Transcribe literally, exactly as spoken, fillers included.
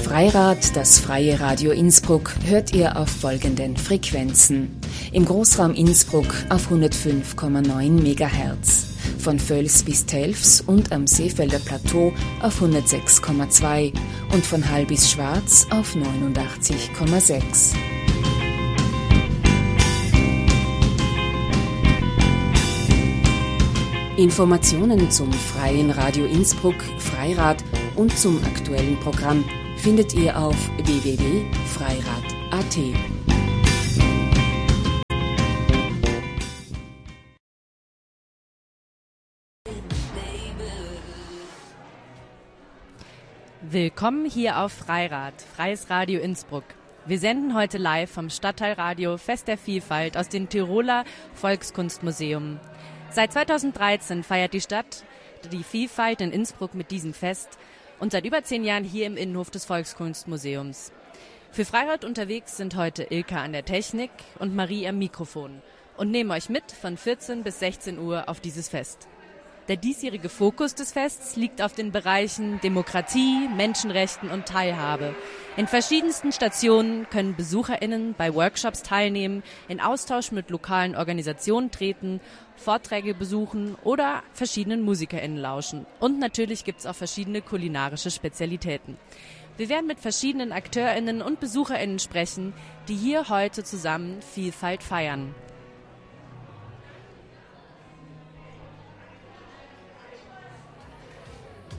Freirad, das freie Radio Innsbruck, hört ihr auf folgenden Frequenzen. Im Großraum Innsbruck auf hundertfünf Komma neun Megahertz, von Völs bis Telfs und am Seefelder Plateau auf hundertsechs Komma zwei und von Hall bis Schwarz auf neunundachtzig Komma sechs. Informationen zum Freien Radio Innsbruck, Freirad und zum aktuellen Programm findet ihr auf w w w punkt freirad punkt a t. Willkommen hier auf Freirad, Freies Radio Innsbruck. Wir senden heute live vom Stadtteilradio Fest der Vielfalt aus dem Tiroler Volkskunstmuseum. Seit zweitausenddreizehn feiert die Stadt die Vielfalt in Innsbruck mit diesem Fest und seit über zehn Jahren hier im Innenhof des Volkskunstmuseums. Für Freirad unterwegs sind heute Ilka an der Technik und Marie am Mikrofon und nehmen euch mit von vierzehn bis sechzehn Uhr auf dieses Fest. Der diesjährige Fokus des Fests liegt auf den Bereichen Demokratie, Menschenrechten und Teilhabe. In verschiedensten Stationen können BesucherInnen bei Workshops teilnehmen, in Austausch mit lokalen Organisationen treten, Vorträge besuchen oder verschiedenen MusikerInnen lauschen. Und natürlich gibt es auch verschiedene kulinarische Spezialitäten. Wir werden mit verschiedenen AkteurInnen und BesucherInnen sprechen, die hier heute zusammen Vielfalt feiern.